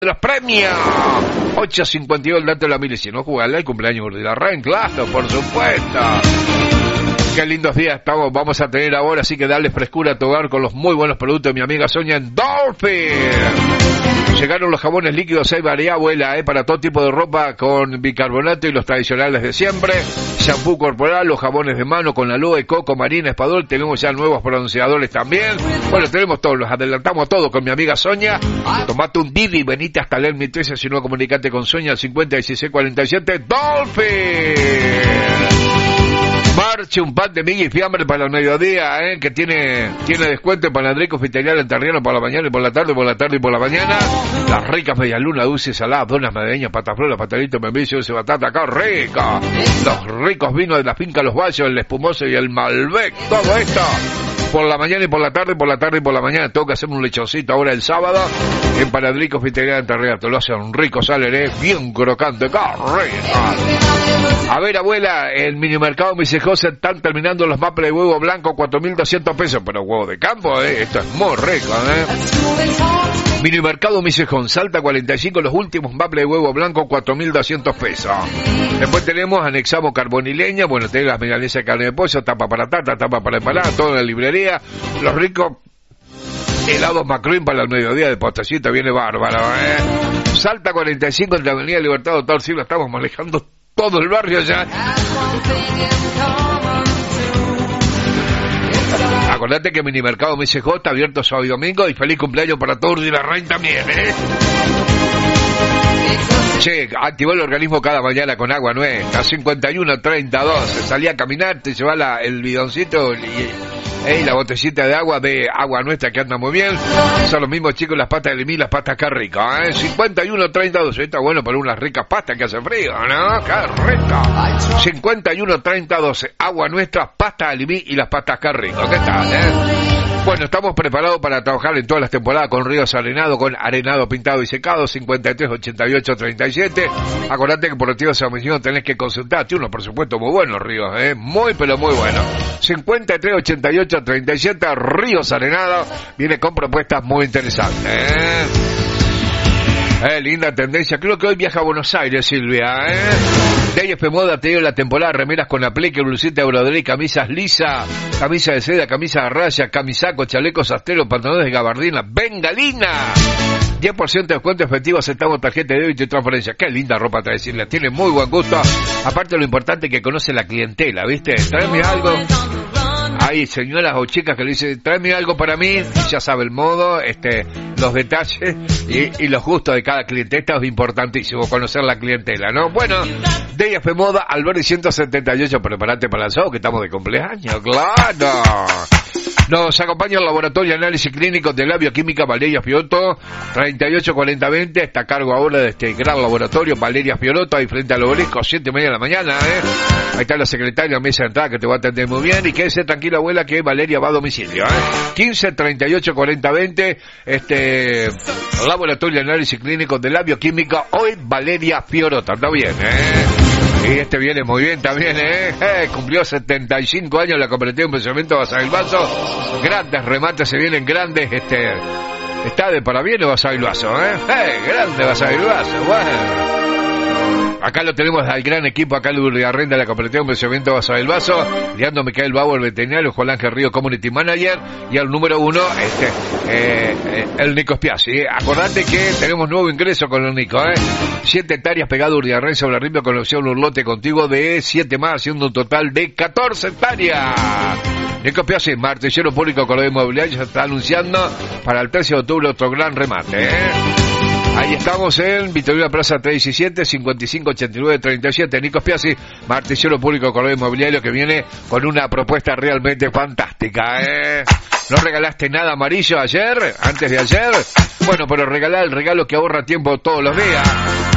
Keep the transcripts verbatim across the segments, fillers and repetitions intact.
de los premios. ocho cincuenta y dos el dato de la mil. Y si no jugarle el cumpleaños de la Ren, claro, por supuesto. Qué lindos días estamos, vamos a tener ahora, así que dale frescura a tu hogar con los muy buenos productos de mi amiga Sonia en Dolphin. Llegaron los jabones líquidos, hay variedad, abuela, eh, para todo tipo de ropa con bicarbonato y los tradicionales de siempre. Shampoo corporal, los jabones de mano con aloe, coco, marina, espadol. Tenemos ya nuevos bronceadores también. Bueno, tenemos todos, los adelantamos todos con mi amiga Sonia. Tomate un Didi, venite hasta leer mi trece, si no comunicate con Sonia al cincuenta dieciséis cuarenta y siete. Dolphin. Marche un pan de miga y fiambre para el mediodía, eh, que tiene tiene descuento en Panadería Confitería en Terriano por la mañana y por la tarde, por la tarde y por la mañana. Las ricas medialunas, dulces, saladas, donas madrileñas, patafloras, patalitos, membrillo, dulce batata, acá rica. Los ricos vinos de la finca Los Valles, el espumoso y el Malbec, todo esto. Por la mañana y por la tarde, por la tarde y por la mañana. Tengo que hacerme un lechoncito ahora el sábado en Panadería Confitería en Terriano. Te lo hacen rico, sale, eh, bien crocante, acá rica. A ver, abuela, el minimercado Mise José están terminando los maples de huevo blanco, cuatro mil doscientos pesos, pero huevo de campo, eh, esto es muy rico, eh. Minimercado Mise José, Salta cuarenta y cinco, los últimos maples de huevo blanco, cuatro mil doscientos pesos. Después tenemos, anexamos carbón y leña, bueno, tenemos las milanesas de carne de pollo, tapa para tata, tapa para empanar, todo en la librería, los ricos helados Macruín para el mediodía de postecito, viene bárbaro, eh. Salta cuarenta y cinco, en la avenida Libertad, doctor Silva, estamos manejando todo el barrio ya. Acordate que Minimercado M S J está abierto sábado y domingo, y feliz cumpleaños para todos y la Ren también, ¿eh? Che, activó el organismo cada mañana con agua nueva, a cincuenta y uno treinta y dos, salía a caminar, te lleva la, el bidoncito y... Ey, la botellita de agua de Agua Nuestra que anda muy bien. Son los mismos chicos, las pastas de limí, las pastas que ricas, ¿eh? cincuenta y uno treinta y dos. Está bueno para unas ricas pastas que hace frío, ¿no? ¡Qué rica! cincuenta y uno treinta y dos. Agua Nuestra, pasta de limí y las pastas que ricas. ¿Qué tal, eh? Bueno, estamos preparados para trabajar en todas las temporadas con ríos arenados, con arenado pintado y secado. cincuenta y tres ochenta y ocho treinta y siete. Acordate que por motivos de admisión tenés que consultarte. Uno, por supuesto, muy buenos ríos, ¿eh? Muy, pero muy bueno. cincuenta y tres ochenta y ocho treinta y siete, Ríos Arenados, viene con propuestas muy interesantes, ¿eh? Eh, linda tendencia. Creo que hoy viaja a Buenos Aires, Silvia, ¿eh? D F Moda te dio la temporada, remeras con aplique, blusita Eurodrey, camisas lisa, camisa de seda, camisa de raya, camisaco, chalecos asteros, pantalones de gabardina, bengalina. diez por ciento de descuento efectivo, aceptamos tarjeta de débito y transferencia. Qué linda ropa trae Silvia, tiene muy buen gusto. Aparte, lo importante es que conoce la clientela, ¿viste? Tráeme algo. Hay señoras o chicas que le dicen, tráeme algo para mí, y ya sabe el modo, este, los detalles y, y los gustos de cada cliente. Esto es importantísimo, conocer la clientela, ¿no? Bueno, D F Moda, Alberdi ciento setenta y ocho, prepárate para el show, que estamos de cumpleaños, ¡claro! Nos acompaña el laboratorio de análisis clínico de la bioquímica Valeria Fiorotto, treinta y ocho cuarenta veinte, está a cargo ahora de este gran laboratorio, Valeria Fiorotto, ahí frente al obelisco, siete y media de la mañana, ¿eh? Ahí está la secretaria, mesa de entrada, que te va a atender muy bien, y quédese tranquila, abuela, que Valeria va a domicilio, ¿eh? quince treinta y ocho cuarenta veinte, este, laboratorio de análisis clínico de la bioquímica, hoy Valeria Fiorotto, está bien, ¿eh? Y este viene muy bien también, ¿eh? eh cumplió setenta y cinco años la cooperativa de pensamiento Basal Vaso. Grandes remates, se vienen grandes, este... Está de para bien o Basal Vaso, ¿eh? ¡Eh! Grande Basal Vaso, bueno. Acá lo tenemos al gran equipo, acá Luis Riarrenda, la cooperativa de pensamiento Basal del Vaso, Leandro Micael Bauer, el veterinario, Juan Ángel Río, Community Manager, y al número uno, este, eh, eh, el Nico Spiazzi. ¿eh? Acordate que tenemos nuevo ingreso con el Nico, ¿eh? Siete hectáreas pegado Urriarren sobre Arriba con opción un lote contigo de siete más, haciendo un total de catorce hectáreas. Nico Spiazzi, martillero público con lo inmobiliario, se está anunciando para el trece de octubre otro gran remate, ¿eh? Ahí estamos en Victorina Plaza tres diecisiete, cincuenta y cinco ochenta y nueve treinta y siete. Nico Spiazzi, martillero público con lo inmobiliario, que viene con una propuesta realmente fantástica, ¿eh? ¿No regalaste nada amarillo ayer? ¿Antes de ayer? Bueno, pero regalá el regalo que ahorra tiempo todos los días.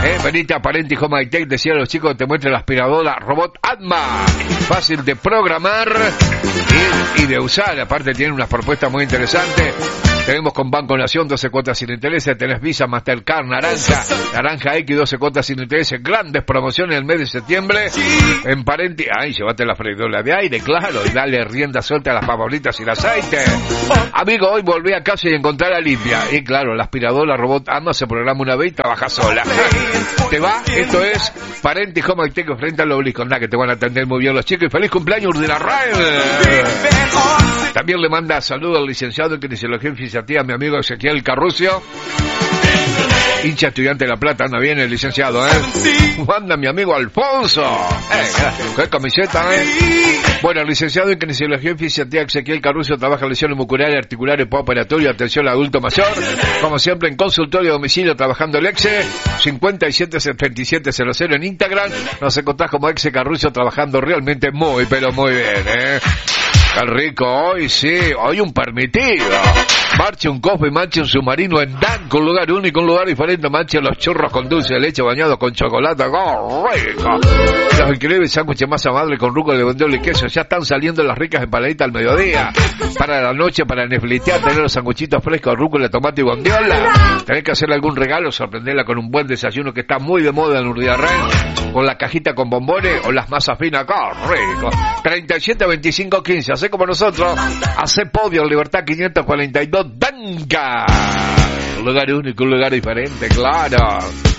Eh, venite a Parenti Home High Tech, decía a los chicos que te muestre la aspiradora robot Atma. Fácil de programar y, y de usar. Aparte tiene unas propuestas muy interesantes. Tenemos con Banco Nación doce cuotas sin interés, tenés Visa, Mastercard, Naranja, Naranja X, doce cuotas sin interés, grandes promociones el mes de septiembre en Parenti. Ay, llévate la freidora de aire, claro, y dale rienda suelta a las pavolitas y el aceite. Amigo, hoy volví a casa y encontré la limpia. Y claro, la aspiradora robot Atma se programa una vez y trabaja sola. ¿Te va? Esto es Parenti Home Tech frente al obelisco. Anda, que te van a atender muy bien los chicos. Y feliz cumpleaños de la red. También le manda saludos al licenciado en kinesiología y fisiatría, mi amigo Ezequiel Carrucio. Hincha estudiante de La Plata, anda bien el licenciado, ¿eh? Anda mi amigo Alfonso. Eh, qué camiseta, ¿eh? Bueno, el licenciado en kinesiología y fisiatría Ezequiel Carrucio trabaja en lesiones musculares, articulares, postoperatorio, atención al adulto mayor. Como siempre, en consultorio a domicilio, trabajando el Exe, cincuenta y siete setenta y siete cero cero en Instagram. Nos encontrás como Exe Carrucio trabajando realmente muy, pero muy bien, ¿eh? Qué rico, hoy sí, hoy un permitido. Marche un coffee, marche un submarino en Danco, un lugar único, un lugar diferente. Marche los churros con dulce de leche bañados con chocolate, ¡oh, rico! Los increíbles sándwiches masa madre con rúcula de bondiola y queso. Ya están saliendo las ricas empanaditas al mediodía. Para la noche, para neflitear, tener los sanguchitos frescos, rúcula, tomate y bondiola. Tenés que hacerle algún regalo, sorprenderla con un buen desayuno que está muy de moda en Urdiarren. Con la cajita con bombones o las masas finas, ¡oh, rico! treinta y siete veinticinco quince, hace como nosotros. Hace podio, Libertad quinientos cuarenta y dos, Danca. Un lugar único, un lugar diferente, claro.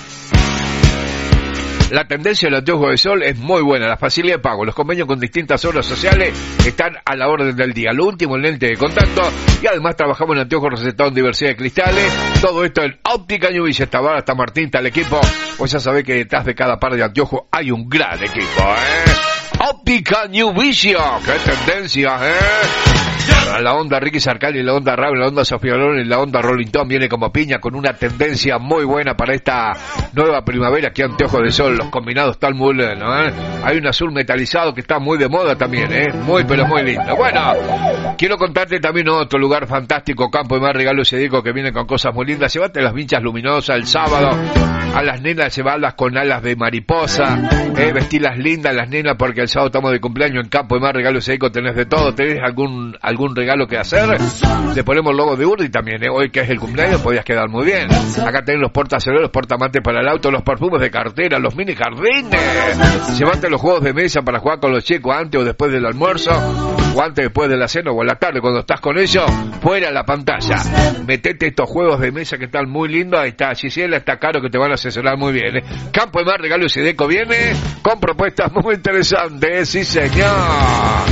La tendencia del anteojo de sol es muy buena, la facilidad de pago, los convenios con distintas obras sociales están a la orden del día. Lo último, el lente de contacto, y además trabajamos en anteojos recetados en diversidad de cristales. Todo esto en Óptica New Vision. Hasta ahora, hasta Martín, está el equipo. Pues ya sabés que detrás de cada par de anteojos hay un gran equipo, ¿eh? Óptica New Vision, qué tendencia, ¿eh? La onda Ricky Sarcali, la onda Raúl, la onda Sofía Loren y la onda Rolling Stone viene como piña con una tendencia muy buena para esta nueva primavera. Aquí anteojos de sol, los combinados están muy buenos, ¿eh? Hay un azul metalizado que está muy de moda también, ¿eh? Muy pero muy lindo. Bueno, quiero contarte también otro lugar fantástico, Campo de Mar Regalos y Dico, que viene con cosas muy lindas. Llévate las vinchas luminosas el sábado. A las nenas llevarlas con alas de mariposa, eh, vestirlas lindas las nenas, porque el sábado estamos de cumpleaños en Campo de Mar Regalos y Dico. Tenés de todo, tenés algún algún regalo que hacer. Le ponemos logo de Urdi también, ¿eh? Hoy que es el cumpleaños podías quedar muy bien. Acá tenés los portacereros, los portamantes para el auto, los perfumes de cartera, los mini jardines. Llevate los juegos de mesa para jugar con los chicos antes o después del almuerzo, o antes después de la cena o en la tarde cuando estás con ellos. Fuera la pantalla, metete estos juegos de mesa que están muy lindos. Ahí está Gisela, está Caro, que te van a asesorar muy bien, ¿eh? Campo de Mar Regalos y Deco viene con propuestas muy interesantes, sí señor.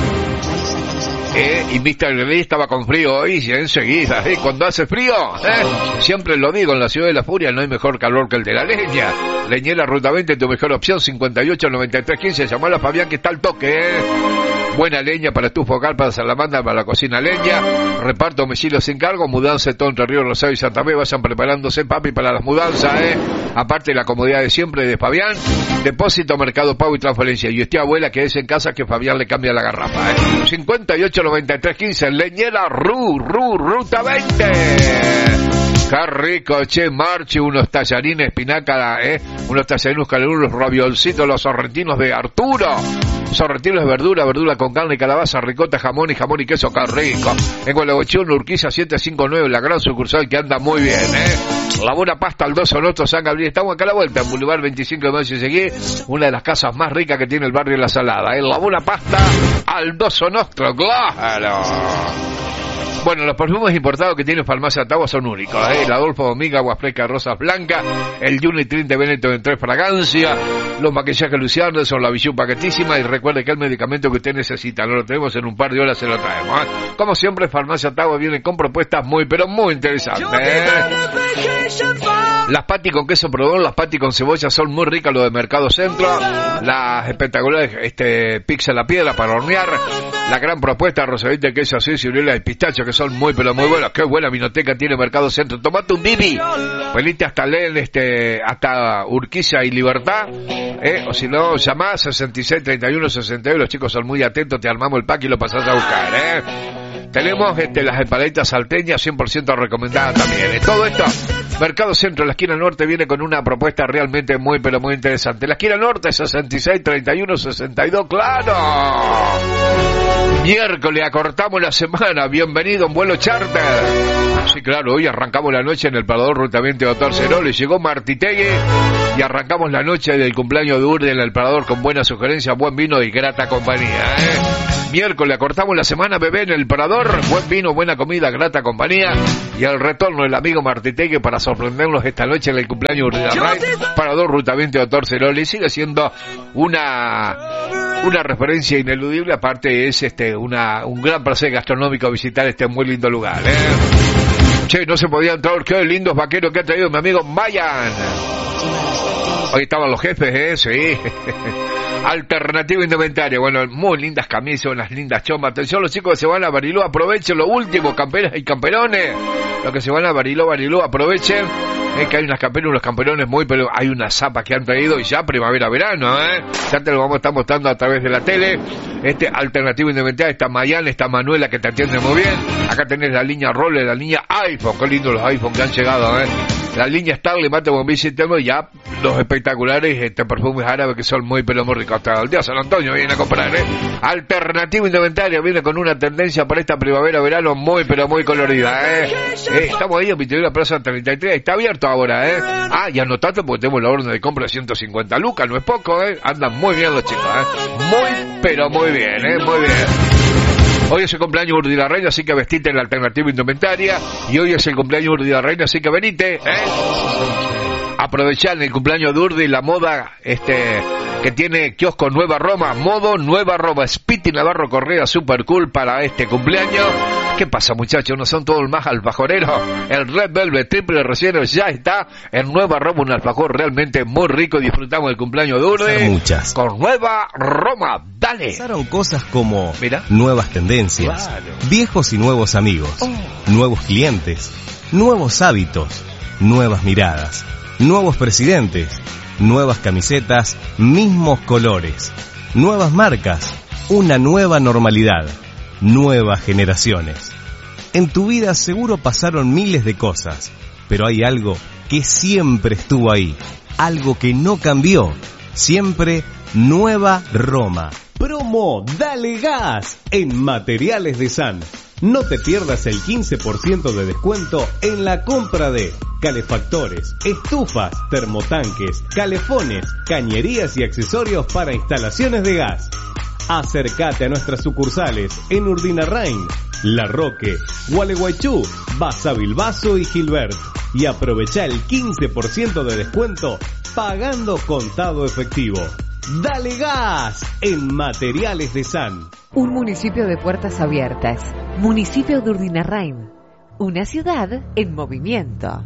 Eh, y mister Grey estaba con frío hoy y enseguida, eh, cuando hace frío, eh, siempre lo digo, en la ciudad de la furia no hay mejor calor que el de la leña. Leñera Ruta veinte, tu mejor opción, cincuenta y ocho noventa y tres quince, llamala a Fabián que está al toque, eh. Buena leña para tu focal, para salamandra, para la cocina leña, reparto domicilio sin cargo, mudanza de todo Entre Ríos, Rosario y Santa Fe, vayan preparándose, papi, para las mudanzas, eh. Aparte de la comodidad de siempre de Fabián, depósito, mercado pago y transferencia. Y usted, abuela, que es en casa que Fabián le cambia la garrafa, eh. cincuenta y ocho noventa y tres quince, Leñera Ru, Ru, Ruta veinte. Qué rico, che, marche, unos tallarines, espinaca, eh, unos tallarines caleruros, raviolcitos, los sorrentinos de Arturo, sorrentinos de verdura, verdura con carne, calabaza, ricota, jamón y jamón y queso, qué rico. En Gualeguaychú, Urquiza setecientos cincuenta y nueve, la gran sucursal que anda muy bien, eh. La buena pasta Aldoso Nostro, San Gabriel, estamos acá a la vuelta, en Boulevard veinticinco de mayo y seguí, una de las casas más ricas que tiene el barrio de La Salada, eh. La buena pasta Aldoso Nostro, claro. Bueno, los perfumes importados que tiene Farmacia Tagua son únicos, ¿eh? El Adolfo Dominga, Agua Fresca, Rosas Blancas, el Unitrin de Benetton en tres fragancias, los maquillajes Luciano son la visión paquetísima, y recuerde que el medicamento que usted necesita no lo tenemos en un par de horas, se lo traemos, ¿eh? Como siempre, Farmacia Tagua viene con propuestas muy, pero muy interesantes, ¿eh? Las patty con queso probón, las patty con cebolla son muy ricas, los de Mercado Centro, las espectaculares este, pizza a la piedra para hornear, la gran propuesta rosadita de queso así, ciruela y pistacho, que son muy pero muy buenas. Qué buena vinoteca tiene Mercado Centro. Tomate un Bibi, venite hasta Len, este, hasta Urquiza y Libertad, eh, o si no, llamás sesenta y seis treinta y uno sesenta y uno, los chicos son muy atentos, te armamos el pack y lo pasás a buscar, eh. Tenemos este, las empanaditas salteñas cien por ciento recomendadas también. ¿eh? Todo esto, Mercado Centro, la esquina norte, viene con una propuesta realmente muy, pero muy interesante. La esquina norte, sesenta y seis, treinta y uno, sesenta y dos, ¡claro! Miércoles, acortamos la semana. Bienvenido en vuelo charter. Sí, claro, hoy arrancamos la noche en el Parador Ruta veinte Doctor Ceroli. Llegó Martitegui y arrancamos la noche del cumpleaños de Urdi en el Parador con buena sugerencia, buen vino y grata compañía, ¿eh? Miércoles, acortamos la semana, bebé, en el Parador. Buen vino, buena comida, grata compañía. Y el retorno del amigo Martitegui para sorprendernos esta noche en el cumpleaños de Urdi Ray. Parador Ruta veinte Doctor Ceroli. Sigue siendo una una referencia ineludible. Aparte es este una un gran placer gastronómico visitar este muy lindo lugar, ¿eh? Che, no se podía entrar. Qué lindos vaqueros que ha traído mi amigo Mayan. Hoy estaban los jefes, ¿eh? Sí. Alternativa Indumentaria. Bueno, muy lindas camisas, unas lindas chomas. Atención, los chicos que se van a Bariló, aprovechen lo último, camperas y camperones. Los que se van a Bariló, Bariló, aprovechen. Es que hay unas camperas, unos camperones muy, pero hay unas zapas que han traído y ya primavera-verano, ¿eh? Ya te lo vamos a estar mostrando a través de la tele. Este Alternativa Indumentaria, está Mayana, está Manuela que te atiende muy bien. Acá tenés la línea Roller, la línea iPhone. Qué lindo los iPhone que han llegado, ¿eh? La línea Starley, Mate Bombici, tengo ya los espectaculares este perfumes árabes que son muy, pero muy ricos. Hasta el día San Antonio viene a comprar, ¿eh? Alternativa Indumentaria viene con una tendencia para esta primavera-verano muy, pero muy colorida, ¿eh? eh estamos ahí en veintidós Plaza treinta y tres, está abierto ahora, ¿eh? Ah, y anotate porque tenemos la orden de compra de ciento cincuenta lucas, no es poco, ¿eh? Andan muy bien los chicos, ¿eh? Muy, pero muy bien, ¿eh? Muy bien. Hoy es el cumpleaños Urdi la Reina, así que vestite en la Alternativa Indumentaria. Y hoy es el cumpleaños Urdi la Reina, así que venite, ¿eh? Aprovechar el cumpleaños de Urdi la moda este que tiene kiosco Nueva Roma, modo Nueva Roma, Spiti Navarro Correa, super cool para este cumpleaños. ¿Qué pasa, muchachos? ¿No son todos más alfajoreros? El Red Velvet triple relleno ya está en Nueva Roma, un alfajor realmente muy rico. Disfrutamos del cumpleaños de Urdi muchas con Nueva Roma. Dale. Pasaron cosas como Mira. nuevas tendencias, Claro. viejos y nuevos amigos, Oh. nuevos clientes, nuevos hábitos, nuevas miradas, nuevos presidentes, nuevas camisetas, mismos colores, nuevas marcas, una nueva normalidad, nuevas generaciones. En tu vida seguro pasaron miles de cosas, pero hay algo que siempre estuvo ahí, algo que no cambió, siempre Nueva Roma. Promo Dale Gas en Materiales de San. No te pierdas el quince por ciento de descuento en la compra de calefactores, estufas, termotanques, calefones, cañerías y accesorios para instalaciones de gas. Acércate a nuestras sucursales en Urdinarrain, La Roque, Gualeguaychú, Basavilbaso y Gilbert. Y aprovecha el quince por ciento de descuento pagando contado efectivo. Dale gas en Materiales de San. Un municipio de puertas abiertas. Municipio de Urdinarrain. Una ciudad en movimiento.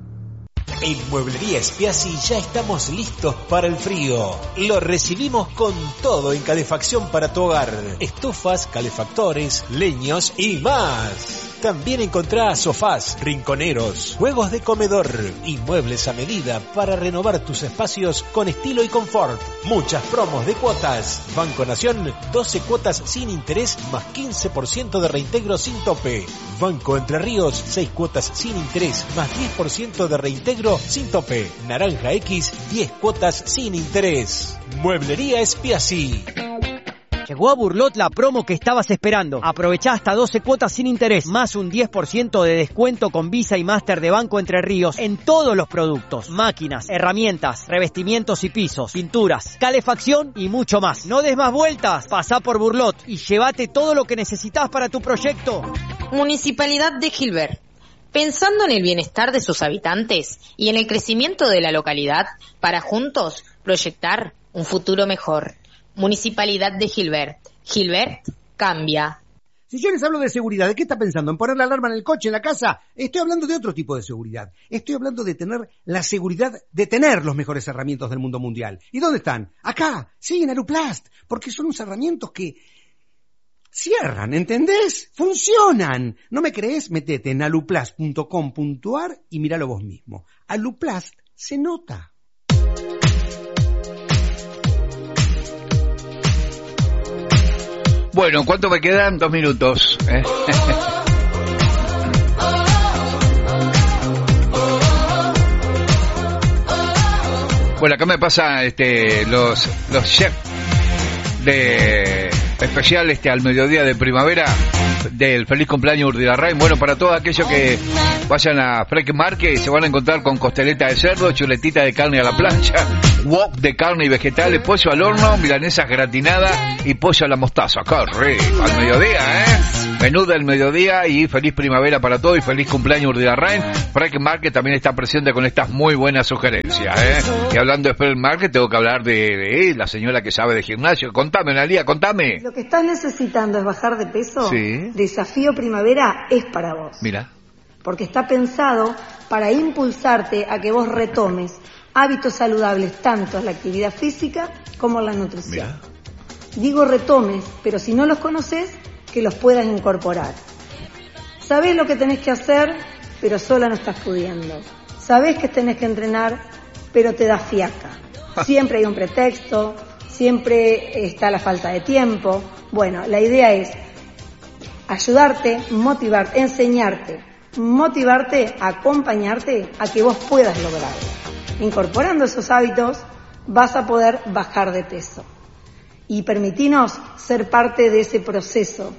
En Mueblería Spiazzi ya estamos listos para el frío. Lo recibimos con todo en calefacción para tu hogar. Estufas, calefactores, leños y más. También encontrá sofás, rinconeros, juegos de comedor y muebles a medida para renovar tus espacios con estilo y confort. Muchas promos de cuotas. Banco Nación, doce cuotas sin interés más quince por ciento de reintegro sin tope. Banco Entre Ríos, seis cuotas sin interés más diez por ciento de reintegro sin tope. Naranja X, diez cuotas sin interés. Mueblería Spiazzi. Llegó a Burlot la promo que estabas esperando. Aprovechá hasta doce cuotas sin interés, más un diez por ciento de descuento con Visa y Master de Banco Entre Ríos en todos los productos. Máquinas, herramientas, revestimientos y pisos, pinturas, calefacción y mucho más. No des más vueltas, pasá por Burlot y llévate todo lo que necesitas para tu proyecto. Municipalidad de Gilbert. Pensando en el bienestar de sus habitantes y en el crecimiento de la localidad, para juntos proyectar un futuro mejor. Municipalidad de Gilbert. Gilbert cambia. Si yo les hablo de seguridad, ¿de qué está pensando? ¿En poner la alarma en el coche, en la casa? Estoy hablando de otro tipo de seguridad. Estoy hablando de tener la seguridad de tener los mejores herramientas del mundo mundial. ¿Y dónde están? Acá, sí, en Aluplast, porque son unos herramientas que cierran, ¿entendés? Funcionan. ¿No me crees? Metete en aluplast punto com punto ar y míralo vos mismo. Aluplast se nota. Bueno, ¿cuánto me quedan? Dos minutos. ¿eh? Bueno, acá me pasa este, los, los chefs de especial este al mediodía de primavera del feliz cumpleaños Urdinarrain. Bueno, para todos aquellos que vayan a Fresh Market se van a encontrar con costeleta de cerdo, chuletita de carne a la plancha, wok de carne y vegetales, pollo al horno, milanesas gratinadas y pollo a la mostaza. ¡Qué rico! Al mediodía, ¿eh? Menú del mediodía y feliz primavera para todos y feliz cumpleaños Urdinarrain. Fresh Market también está presente con estas muy buenas sugerencias, ¿eh? Y hablando de Fresh Market tengo que hablar de, de la señora que sabe de gimnasio. Contame, Analía, contame. Lo que estás necesitando es bajar de peso. Sí. Desafío Primavera es para vos. Mira. Porque está pensado para impulsarte a que vos retomes hábitos saludables tanto en la actividad física como en la nutrición. Mira. Digo retomes, pero si no los conoces, que los puedas incorporar. Sabés lo que tenés que hacer, pero sola no estás pudiendo. Sabés que tenés que entrenar, pero te da fiaca. Siempre hay un pretexto, siempre está la falta de tiempo. Bueno, la idea es ayudarte, motivarte, enseñarte, motivarte, acompañarte a que vos puedas lograrlo. Incorporando esos hábitos vas a poder bajar de peso. Y permitinos ser parte de ese proceso.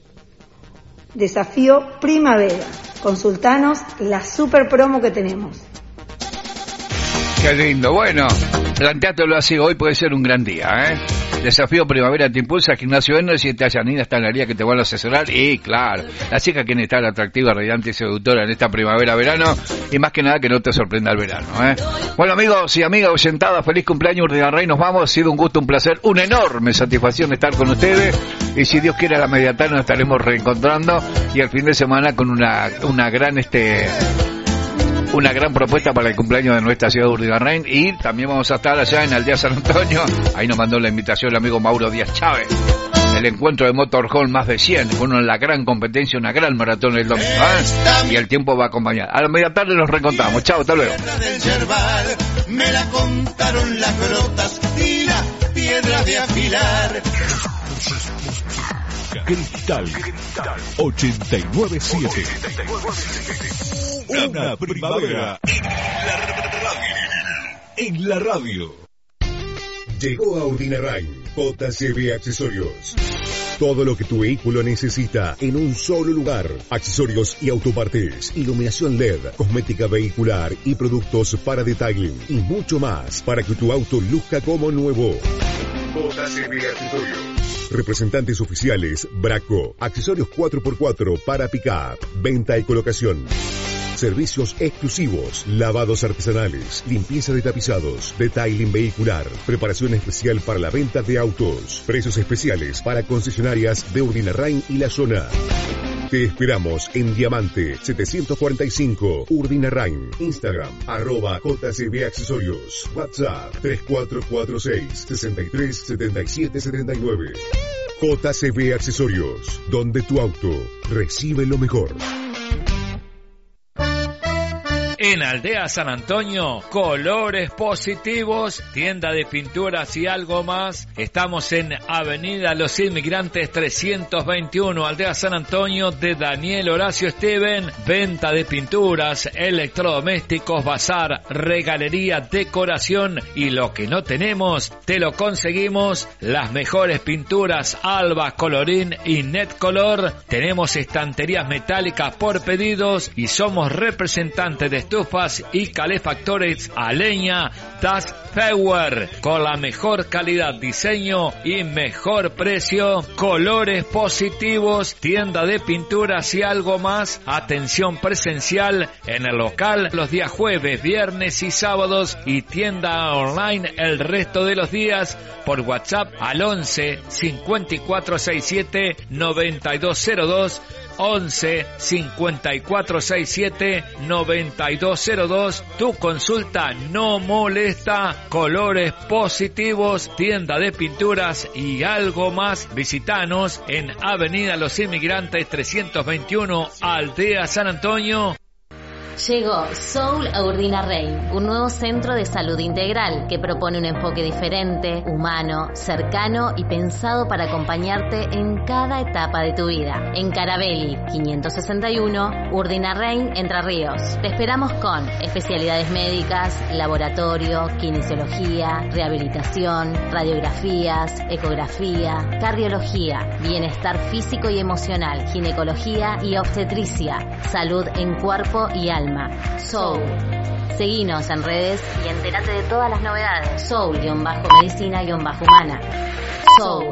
Desafío Primavera. Consultanos la super promo que tenemos. Qué lindo. Bueno, planteátelo así. Hoy puede ser un gran día, ¿eh? Desafío Primavera te impulsa. Gimnasio Energy, te Yanina Estanaría que te van a asesorar. Y claro, la chica quiere estar atractiva, radiante y seductora en esta primavera-verano. Y más que nada que no te sorprenda el verano, ¿eh? Bueno, amigos y amigas oyentadas, feliz cumpleaños Urdinarrain. Nos vamos. Ha sido un gusto, un placer, una enorme satisfacción estar con ustedes. Y si Dios quiere, a la media tarde nos estaremos reencontrando. Y el fin de semana con una, una gran este... una gran propuesta para el cumpleaños de nuestra ciudad de Urdinarrain. Y también vamos a estar allá en Aldea San Antonio. Ahí nos mandó la invitación el amigo Mauro Díaz Chávez. El encuentro de Motorhome más de cien, con la gran competencia, una gran maratón el domingo, ¿eh? Y el tiempo va a acompañar. A la media tarde nos reencontramos. Chao, hasta luego. Me la contaron las grotas y las piedras de afilar. Cristal ochenta y nueve siete. Una primavera en la radio. Llegó a Urdinarrain J C B Accesorios. Todo lo que tu vehículo necesita en un solo lugar. Accesorios y autopartes, iluminación L E D, cosmética vehicular y productos para detailing y mucho más para que tu auto luzca como nuevo. J C B Accesorios. Representantes oficiales Braco, accesorios cuatro por cuatro para pick-up, venta y colocación. Servicios exclusivos, lavados artesanales, limpieza de tapizados, detailing vehicular, preparación especial para la venta de autos, precios especiales para concesionarias de Urdinarrain y la zona. Te esperamos en Diamante setecientos cuarenta y cinco, Urdinarrain. Instagram, arroba J C B Accesorios. WhatsApp, tres cuatro cuatro seis, sesenta y tres, setenta y siete, setenta y nueve. J C B Accesorios, donde tu auto recibe lo mejor. En Aldea San Antonio, colores positivos, tienda de pinturas y algo más. Estamos en Avenida Los Inmigrantes trescientos veintiuno, Aldea San Antonio, de Daniel Horacio Steven. Venta de pinturas, electrodomésticos, bazar, regalería, decoración y lo que no tenemos, te lo conseguimos. Las mejores pinturas, Alba, Colorín y Netcolor. Tenemos estanterías metálicas por pedidos y somos representantes de estufas y calefactores a leña Das Power, con la mejor calidad, diseño y mejor precio. Colores positivos, tienda de pinturas y algo más. Atención presencial en el local los días jueves, viernes y sábados, y tienda online el resto de los días. Por WhatsApp al once cincuenta y cuatro sesenta y siete noventa y dos cero dos, once cincuenta y cuatro sesenta y siete noventa y dos cero dos. Tu consulta no molesta. Colores positivos, tienda de pinturas y algo más. Visítanos en Avenida Los Inmigrantes trescientos veintiuno, Aldea San Antonio. Llegó Soul a Urdinarrain, un nuevo centro de salud integral que propone un enfoque diferente, humano, cercano y pensado para acompañarte en cada etapa de tu vida. En Carabelli, quinientos sesenta y uno, Urdinarrain, Entre Ríos. Te esperamos con especialidades médicas, laboratorio, kinesiología, rehabilitación, radiografías, ecografía, cardiología, bienestar físico y emocional, ginecología y obstetricia, salud en cuerpo y alma. Soul. Seguinos en redes y entérate de todas las novedades. Soul-medicina-humana. Soul.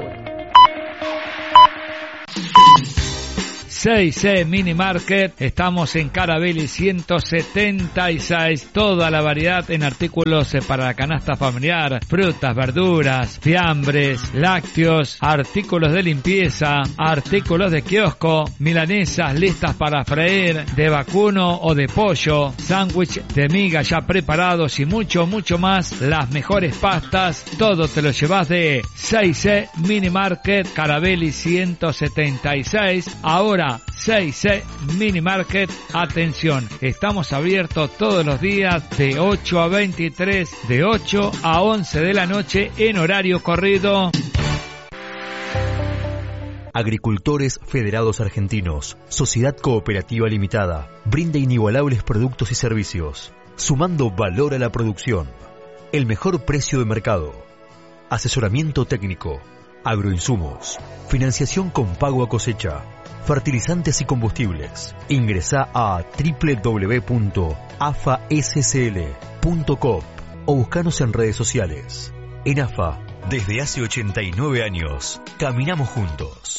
seis C Mini Market, estamos en Carabelli ciento setenta y seis, toda la variedad en artículos para la canasta familiar, frutas, verduras, fiambres, lácteos, artículos de limpieza, artículos de kiosco, milanesas listas para freír, de vacuno o de pollo, sándwich de miga ya preparados y mucho, mucho más, las mejores pastas, todo te lo llevas de seis C Mini Market, Carabelli ciento setenta y seis, ahora seis C Mini Market, atención, estamos abiertos todos los días de ocho a veintitrés, de ocho a once de la noche en horario corrido. Agricultores Federados Argentinos, Sociedad Cooperativa Limitada, brinda inigualables productos y servicios, sumando valor a la producción, el mejor precio de mercado, asesoramiento técnico, agroinsumos, financiación con pago a cosecha, fertilizantes y combustibles. Ingresá a doble u doble u doble u punto a f a s c l punto com o buscanos en redes sociales. En A F A, desde hace ochenta y nueve años, caminamos juntos.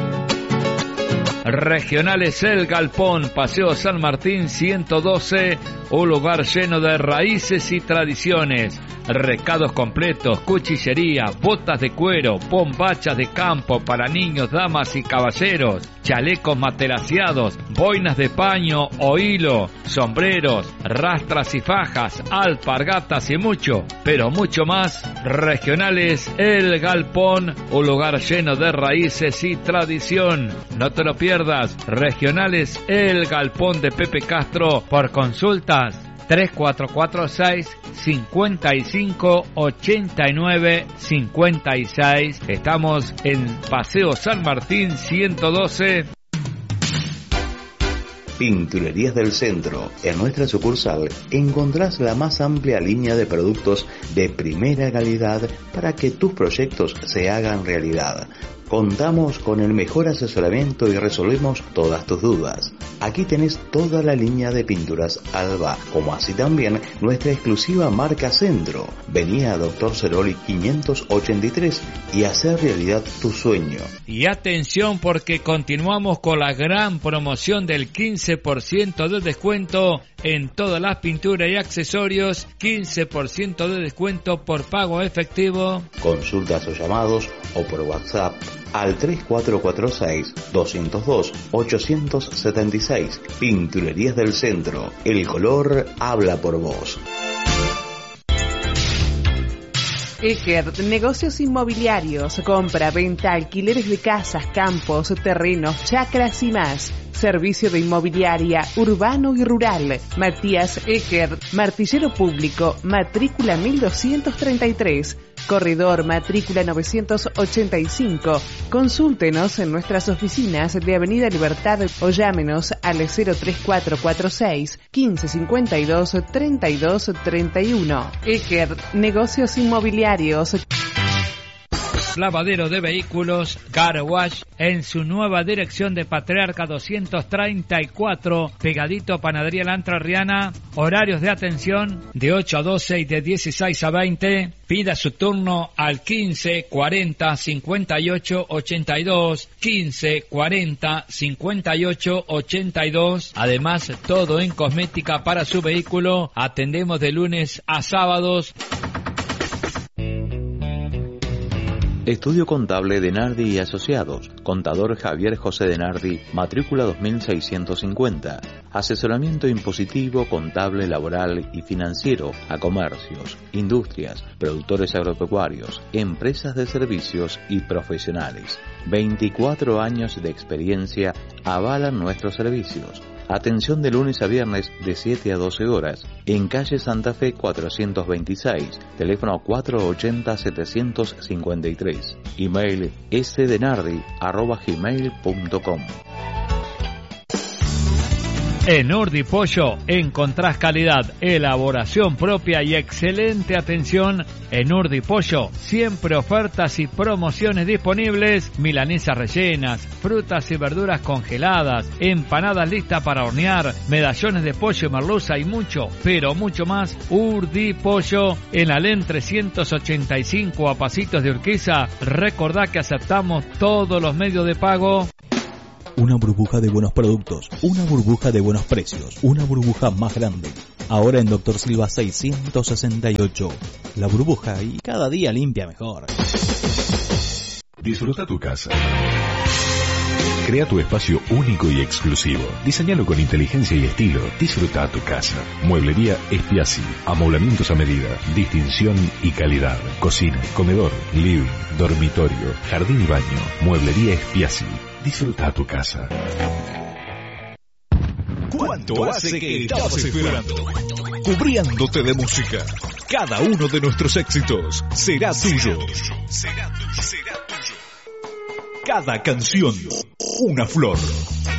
Regionales El Galpón, Paseo San Martín ciento doce, un lugar lleno de raíces y tradiciones. Recados completos, cuchillería, botas de cuero, bombachas de campo para niños, damas y caballeros, chalecos matelaciados, boinas de paño o hilo, sombreros, rastras y fajas, alpargatas y mucho, pero mucho más. Regionales El Galpón, un lugar lleno de raíces y tradición. No te lo pierdas. Regionales El Galpón de Pepe Castro. Por consultas tres cuatro cuatro seis, cinco cinco, ocho nueve, cinco seis. Estamos en Paseo San Martín ciento doce. Pinturerías del Centro. En nuestra sucursal encontrás la más amplia línea de productos de primera calidad para que tus proyectos se hagan realidad. Contamos con el mejor asesoramiento y resolvemos todas tus dudas. Aquí tenés toda la línea de pinturas Alba, como así también nuestra exclusiva marca Centro. Vení a Doctor Ceroli quinientos ochenta y tres y hacer realidad tu sueño. Y atención, porque continuamos con la gran promoción del quince por ciento de descuento en todas las pinturas y accesorios, quince por ciento de descuento por pago efectivo. Consultas o llamados o por WhatsApp al tres cuatro cuatro seis, dos cero dos, ocho siete seis. Pinturerías del Centro. El color habla por vos. Eger, negocios inmobiliarios, compra, venta, alquileres de casas, campos, terrenos, chacras y más. Servicio de inmobiliaria urbano y rural. Matías Eger, martillero público, matrícula mil doscientos treinta y tres. Corredor matrícula novecientos ochenta y cinco. Consúltenos en nuestras oficinas de Avenida Libertad o llámenos al cero tres cuatro cuatro seis, quince cincuenta y dos, treinta y dos treinta y uno. Eger, negocios inmobiliarios. Lavadero de vehículos, Car Wash, en su nueva dirección de Patriarca doscientos treinta y cuatro, pegadito a Panadería La Entrerriana. Horarios de atención de ocho a doce y de dieciséis a veinte. Pida su turno al quince cuarenta cincuenta y ocho ochenta y dos, quince cuarenta cincuenta y ocho ochenta y dos. Además, todo en cosmética para su vehículo. Atendemos de lunes a sábados. Estudio Contable Denardi y Asociados. Contador Javier José Denardi, matrícula dos mil seiscientos cincuenta. Asesoramiento impositivo, contable, laboral y financiero a comercios, industrias, productores agropecuarios, empresas de servicios y profesionales. veinticuatro años de experiencia avalan nuestros servicios. Atención de lunes a viernes de siete a doce horas. En calle Santa Fe cuatrocientos veintiséis. Teléfono cuatro ochenta setecientos cincuenta y tres. Email sdenardi arroba gmail punto com. En Urdi Pollo encontrás calidad, elaboración propia y excelente atención. En Urdi Pollo siempre ofertas y promociones disponibles, milanesas rellenas, frutas y verduras congeladas, empanadas listas para hornear, medallones de pollo y merluza y mucho, pero mucho más. Urdi Pollo en Alén trescientos ochenta y cinco a Pasitos de Urquiza. Recordá que aceptamos todos los medios de pago. Una burbuja de buenos productos, una burbuja de buenos precios, una burbuja más grande. Ahora en Doctor Silva seiscientos sesenta y ocho. La burbuja y cada día limpia mejor. Disfruta tu casa. Crea tu espacio único y exclusivo. Diseñalo con inteligencia y estilo. Disfruta tu casa. Mueblería Espiasi. Amoblamientos a medida. Distinción y calidad. Cocina, comedor, living, dormitorio, jardín y baño. Mueblería Espiasi. Disfruta tu casa. ¿Cuánto hace que estabas esperando? Cubriándote de música. Cada uno de nuestros éxitos será tuyo. Será tuyo. Cada canción, una flor.